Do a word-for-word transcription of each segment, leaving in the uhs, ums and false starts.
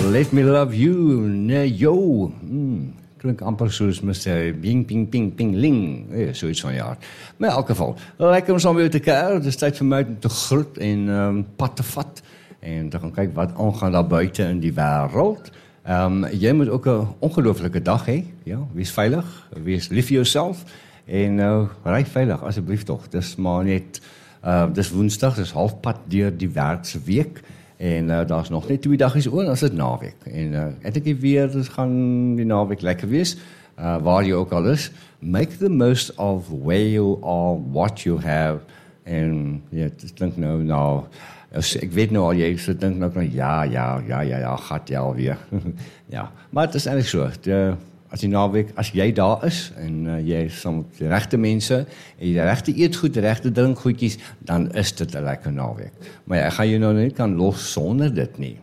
Let Me Love You, nee, yo. Mm, klink amper soos mister Bing, ping, ping, ping, ling. Ja, zoiets van ja. Maar in elk geval, lekker om saam weer te kuier. Het is tyd vir my om te groet en um, pad te vat. En te gaan kyk wat aangaan daar buite in die wêreld. Um, jy moet ook 'n ongelooflike dag hê. Ja, wees veilig, wees lief vir jouself en uh, ry veilig asseblief tog. Dis maar net uh, dis Woensdag, dis halfpad deur die werksweek. En uh, daar's nog net twee dae oor, dan is dit naweek. En uh, ek dink weer, dit gaan die naweek lekker wees, uh, waar jy ook al is. Make the most of where you are, what you have. En ja, dit klink nou, nou, ek weet nou al, jy so dink nou, ja, ja, ja, ja, ja, gaat jy alweer. Ja, maar het is eintlik so, de, as die naweek, as jy daar is, en uh, jy is saam met die regte mense, en die regte eetgoed, die regte drinkgoedjies, dan is dit 'n lekker naweek. Maar ja, ek gaan jou nou nie kan los sonder dit nie.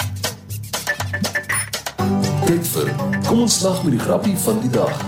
Tyd vir, kom ons lag met die grappie van die dag.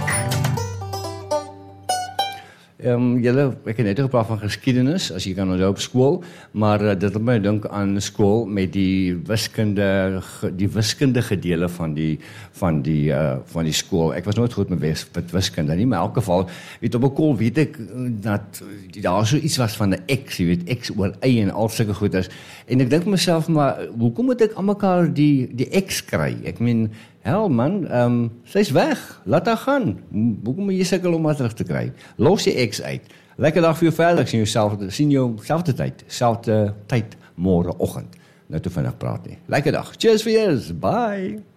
Um, julle, ek het net gepraat van geskiedenis, as jy kan onthou op skool, maar uh, dit het my dink aan skool met die wiskunde, die wiskundige dele van die van die uh, van die skool. Ek was nooit goed met, wis, met wiskunde nie, maar in elk geval, weet op 'n kool weet ek dat daar so iets was van 'n x, jy weet, x oor y en al sulke goeders. En ek dink myself, maar hoekom moet ek almekaar die die x kry? Ek meen, hel man, um, sy's weg, laat haar gaan. Hoekom moet jy sukkel om haar terug te kry? Los die X uit. Lekker dag vir jou verder, ek sien jou selfde, sien jou selfde tyd, selfde tyd môre oggend. Nou te vinnig praat nie. Lekker dag. Cheers vir jou. Bye.